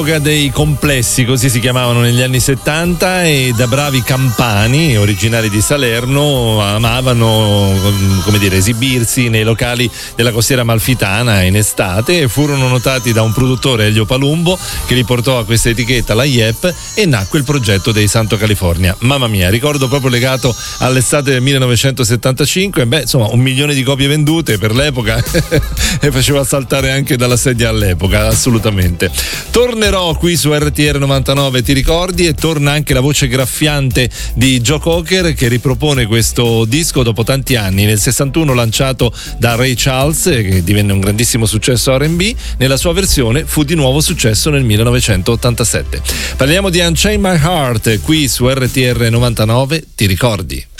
Dei complessi, così si chiamavano negli anni 70, e da bravi campani originari di Salerno amavano, come dire, esibirsi nei locali della costiera amalfitana in estate, e furono notati da un produttore, Elio Palumbo, che li portò a questa etichetta, la Yep, e nacque il progetto dei Santo California. Mamma mia, ricordo proprio legato all'estate del 1975, insomma 1 milione di copie vendute per l'epoca e faceva saltare anche dalla sedia all'epoca, assolutamente. Tornerò qui su RTR 99, ti ricordi, e torna anche la voce graffiante di Joe Cocker, che ripropone questo disco dopo tanti anni. Nel 61 lanciato da Ray Charles, che divenne un grandissimo successo R&B, nella sua versione fu di nuovo successo nel 1987. Parliamo di Unchain My Heart qui su RTR 99, ti ricordi?